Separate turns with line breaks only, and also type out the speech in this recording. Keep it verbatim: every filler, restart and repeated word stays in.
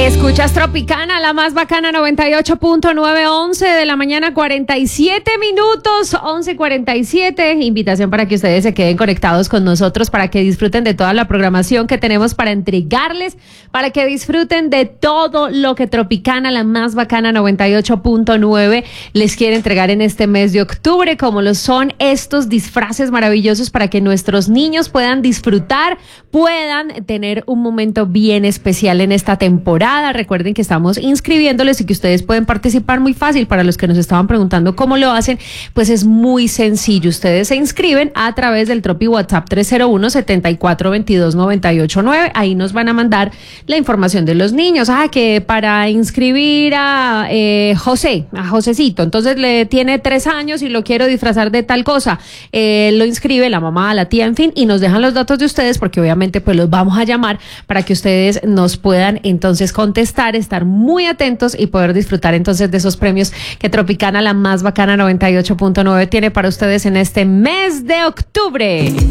Escuchas Tropicana, la más bacana, noventa y ocho punto nueve, once de la mañana, cuarenta y siete minutos, once cuarenta y siete. Invitación para que ustedes se queden conectados con nosotros, para que disfruten de toda la programación que tenemos para entregarles, para que disfruten de todo lo que Tropicana, la más bacana, noventa y ocho punto nueve, les quiere entregar en este mes de octubre, como lo son estos disfraces maravillosos para que nuestros niños puedan disfrutar, puedan tener un momento bien especial en esta temporada. Recuerden que estamos inscribiéndoles y que ustedes pueden participar muy fácil. Para los que nos estaban preguntando cómo lo hacen, pues es muy sencillo. Ustedes se inscriben a través del Tropi WhatsApp tres cero uno, siete cuatro dos dos, nueve ocho nueve. Ahí nos van a mandar la información de los niños. Ah, que para inscribir a eh, José, a Josecito, entonces le tiene tres años y lo quiero disfrazar de tal cosa. Eh, lo inscribe la mamá, la tía, en fin, y nos dejan los datos de ustedes, porque obviamente pues los vamos a llamar para que ustedes nos puedan entonces contestar, estar muy atentos y poder disfrutar entonces de esos premios que Tropicana, la más bacana, noventa y ocho punto nueve, tiene para ustedes en este mes de octubre.